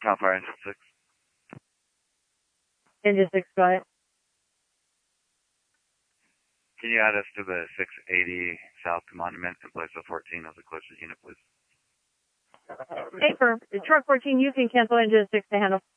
Alpha Engine 6. Engine 6, go ahead. Can you add us to the 680 South Monument in place of 14 as the closest unit, please? Hey, for truck 14, you can cancel Engine 6 to handle.